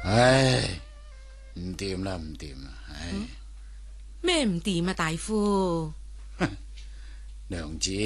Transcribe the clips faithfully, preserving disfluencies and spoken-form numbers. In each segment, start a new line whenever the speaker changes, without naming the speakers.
唉，唔掂啦，唔掂啦，唉。
咩唔掂啊，大夫？
娘子，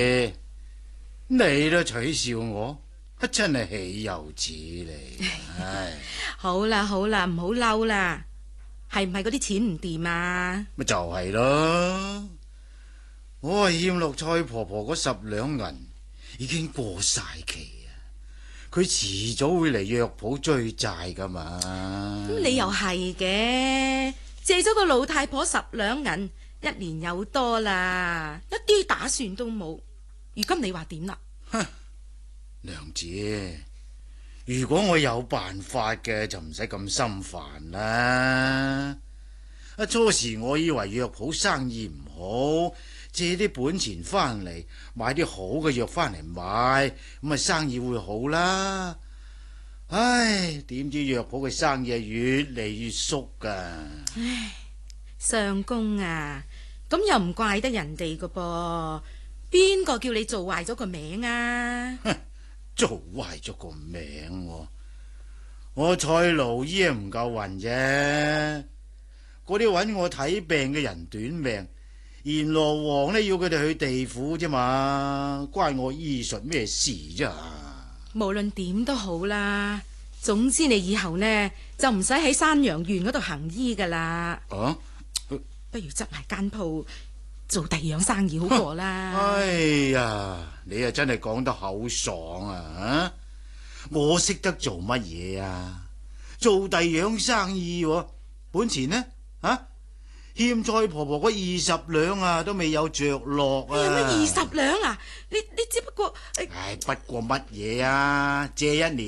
你都取笑我，真係豈有此理！唉，
好啦好啦，唔好嬲啦，係唔係嗰啲錢唔掂啊？
咪就係咯，我係欠落蔡婆婆嗰十兩銀，已經過晒期啊！佢遲早會嚟藥鋪追債噶嘛。
咁你又係嘅，借咗個老太婆十兩銀，一年有多啦，一啲打算都冇。如今你話點啦？
哼，娘子，如果我有辦法嘅，就唔使咁心煩啦。啊，初時我以為藥鋪生意唔好，借啲本錢翻嚟買啲好嘅藥翻嚟買，咁啊生意會好啦。唉，點知藥鋪嘅生意係越嚟越縮噶。
唉，相公啊，咁又唔怪得人哋噶噃，邊個叫你做壞咗個名啊？
哼，做壞咗個名喎，我蔡勞醫唔夠運啫。嗰啲揾我睇病嘅人短命，閻羅王呢要佢哋去地府啫嘛，關我醫術咩事啫？
無論點都好啦，總之你以後呢就唔使喺山陽縣嗰度行醫噶啦。
啊，
不如執埋間鋪做第二樣生意好過啦。
哎呀，你啊真係講得口爽啊！啊，我識得做乜嘢啊？做第二樣生意喎，本錢呢？啊，欠蔡婆婆嗰二十兩啊，都未有着落啊！
有乜二十兩啊？你你只不過……
唉，不過乜嘢啊？借一年。